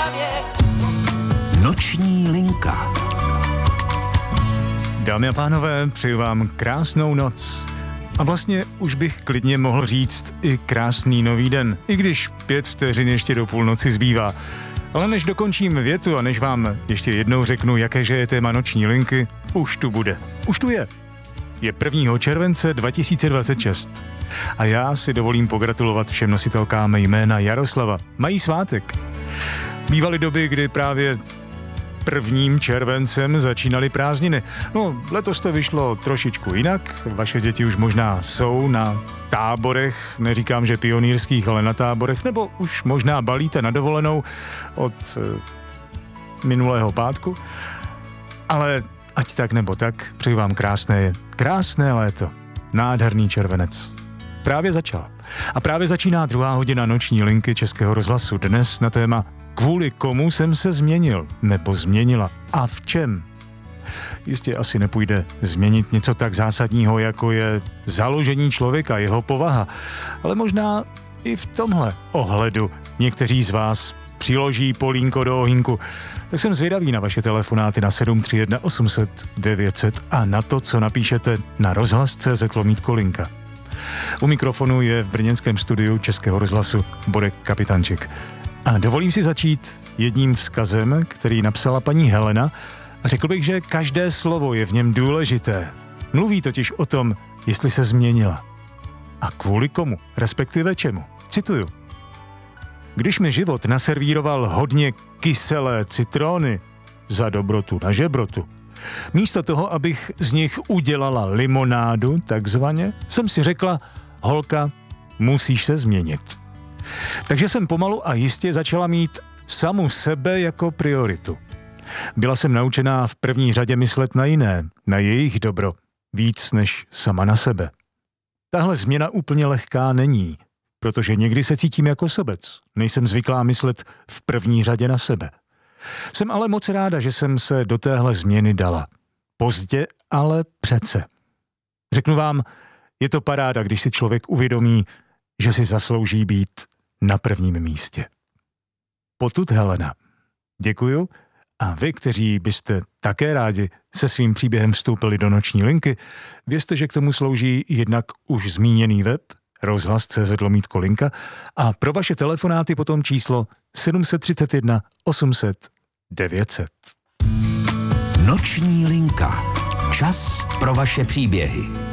Noční linka. Dámy a pánové, přeju vám krásnou noc. A vlastně už bych klidně mohl říct i krásný nový den, i když 5 vteřin ještě do půlnoci zbývá. Ale než dokončím větu a než vám ještě jednou řeknu, jakéže je téma noční linky, už tu bude. Už tu je. Je 1. července 2026. A já si dovolím pogratulovat všem nositelkám jména Jaroslava. Mají svátek. Bývaly doby, kdy právě 1. červencem začínaly prázdniny. No, letos to vyšlo trošičku jinak. Vaše děti už možná jsou na táborech, neříkám, že pionýrských, ale na táborech, nebo už možná balíte na dovolenou od minulého pátku. Ale ať tak nebo tak, přeju vám krásné léto. Nádherný červenec. Právě začal. A právě začíná 2. hodina noční linky Českého rozhlasu. Dnes na téma Kvůli komu jsem se změnil, nebo změnila a v čem? Jistě asi nepůjde změnit něco tak zásadního, jako je založení člověka, jeho povaha, ale možná i v tomhle ohledu někteří z vás přiloží polínko do ohýnku. Tak jsem zvědavý na vaše telefonáty na 731 800 900 a na to, co napíšete na rozhlas.cz/linka. U mikrofonu je v brněnském studiu Českého rozhlasu Borek Kapitanček. A dovolím si začít jedním vzkazem, který napsala paní Helena, a řekl bych, že každé slovo je v něm důležité. Mluví totiž o tom, jestli se změnila. A kvůli komu, respektive čemu. Cituju. Když mi život naservíroval hodně kyselé citrony za dobrotu na žebrotu, místo toho, abych z nich udělala limonádu, takzvaně, jsem si řekla, holka, musíš se změnit. Takže jsem pomalu a jistě začala mít samu sebe jako prioritu. Byla jsem naučená v první řadě myslet na jiné, na jejich dobro, víc než sama na sebe. Tahle změna úplně lehká není, protože někdy se cítím jako sobec. Nejsem zvyklá myslet v první řadě na sebe. Jsem ale moc ráda, že jsem se do téhle změny dala. Pozdě, ale přece. Řeknu vám, je to paráda, když si člověk uvědomí, že si zaslouží být na prvním místě. Potud Helena. Děkuju a vy, kteří byste také rádi se svým příběhem vstoupili do noční linky, vězte, že k tomu slouží jednak už zmíněný web rozhlas.cz/linka a pro vaše telefonáty potom číslo 731 800 900. Noční linka. Čas pro vaše příběhy.